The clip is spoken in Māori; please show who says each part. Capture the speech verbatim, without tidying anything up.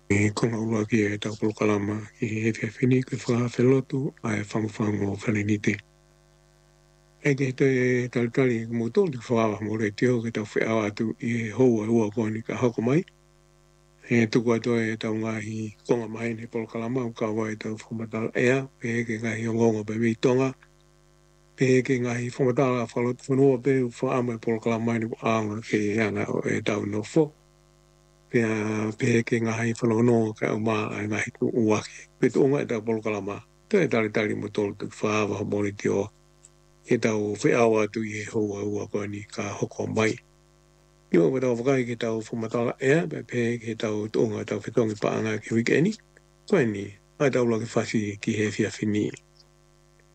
Speaker 1: Konga ua ki e tau polokalama ki he fia fini ki wha whelotu ai whangu whangu o whanenite. E te te tali tali mo tō te whaawa mo re teo ke tau whiawa atu i he hou a ua koni ka hako mai. E tuku atoa e tau ngahi konga mai ne polokalama o ka wai tau whamatala ea pe ke ngahi o ngonga pe mei tonga. Pe ke ngahi whamatala whalotu whanua pe whaama e polokalama mai ne anga ke anga o e tau no fo. Pea pe ke ngahi whanono ka o maa ai ngahi tu uake. Pe tu onga e tau polokalama. Te e tali tali mo tolu tu whaawa mori te o e tau whiawa tu i e hou a ua koni ka hoko mai. Io me tau whakai ke tau whamatala ea, pe pe ke tau tu onga tau whetongi paanga ki wikeni. Koe ni, ai tau laki whasi ki he fia fini.